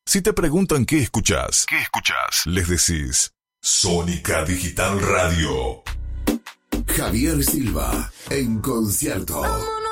Si te preguntan qué escuchás, les decís Sónica Digital Radio. Javier Silva en concierto. Vámonos.